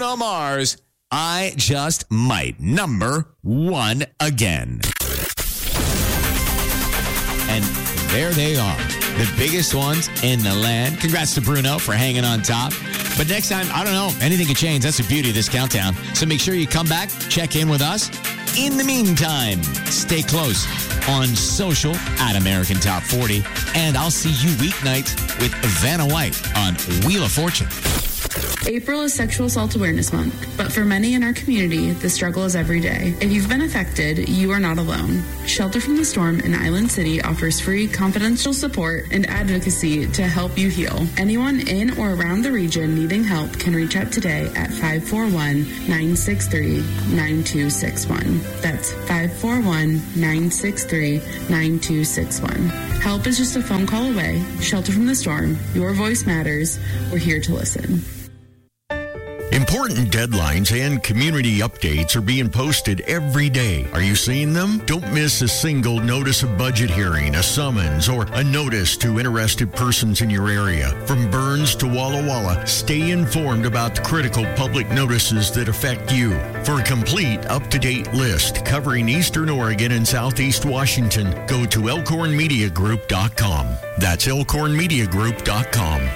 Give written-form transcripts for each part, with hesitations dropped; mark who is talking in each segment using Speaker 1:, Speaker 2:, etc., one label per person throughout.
Speaker 1: Bruno Mars, I Just Might, number 1 again. And there they are, the biggest ones in the land. Congrats to Bruno for hanging on top. But next time, I don't know, anything could change. That's the beauty of this countdown. So make sure you come back, check in with us. In the meantime, stay close on social at American Top 40. And I'll see you weeknights with Vanna White on Wheel of Fortune.
Speaker 2: April is Sexual Assault Awareness Month, but for many in our community, the struggle is every day. If you've been affected, you are not alone. Shelter from the Storm in Island City offers free confidential support and advocacy to help you heal. Anyone in or around the region needing help can reach out today at 541-963-9261. That's 541-963-9261. Help is just a phone call away. Shelter from the Storm. Your voice matters. We're here to listen.
Speaker 3: Important deadlines and community updates are being posted every day. Are you seeing them? Don't miss a single notice of budget hearing, a summons, or a notice to interested persons in your area. From Burns to Walla Walla, stay informed about the critical public notices that affect you. For a complete, up-to-date list covering Eastern Oregon and Southeast Washington, go to elkhornmediagroup.com. That's elkhornmediagroup.com.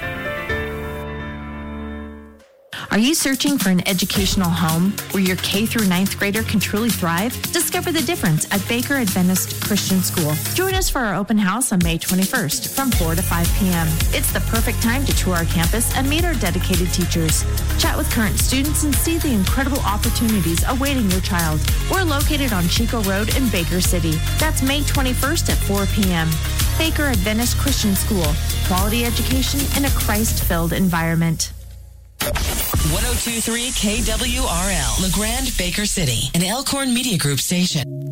Speaker 4: Are you searching for an educational home where your K through 9th grader can truly thrive? Discover the difference at Baker Adventist Christian School. Join us for our open house on May 21st from 4 to 5 p.m. It's the perfect time to tour our campus and meet our dedicated teachers. Chat with current students and see the incredible opportunities awaiting your child. We're located on Chico Road in Baker City. That's May 21st at 4 p.m. Baker Adventist Christian School. Quality education in a Christ-filled environment.
Speaker 5: 102.3 KWRL, LeGrand, Baker City, an Elkhorn Media Group station.